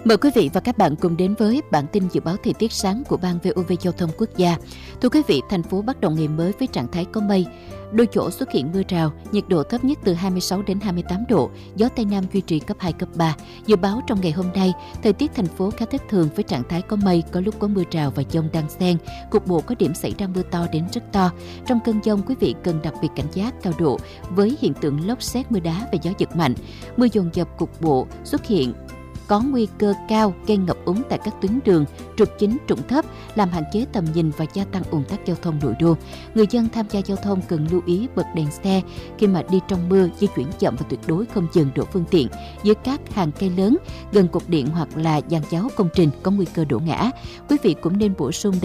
Mời quý vị và các bạn cùng đến với bản tin dự báo thời tiết sáng của Ban VOV Giao thông Quốc gia. Thưa quý vị, thành phố bắt đầu ngày mới với trạng thái có mây. Đôi chỗ xuất hiện mưa rào, nhiệt độ thấp nhất từ 26 đến 28 độ, gió Tây Nam duy trì cấp 2, cấp 3. Dự báo trong ngày hôm nay, thời tiết thành phố khá thất thường với trạng thái có mây, có lúc có mưa rào và dông đan xen. Cục bộ có điểm xảy ra mưa to đến rất to. Trong cơn dông, quý vị cần đặc biệt cảnh giác cao độ với hiện tượng lốc sét, mưa đá và gió giật mạnh. Mưa dồn dập cục bộ xuất hiện, có nguy cơ cao gây ngập úng tại các tuyến đường, trục chính, trũng thấp, làm hạn chế tầm nhìn và gia tăng ùn tắc giao thông nội đô. Người dân tham gia giao thông cần lưu ý bật đèn xe khi mà đi trong mưa, di chuyển chậm và tuyệt đối không dừng đổ phương tiện dưới các hàng cây lớn, gần cột điện hoặc là giàn giáo công trình có nguy cơ đổ ngã. Quý vị cũng nên bổ sung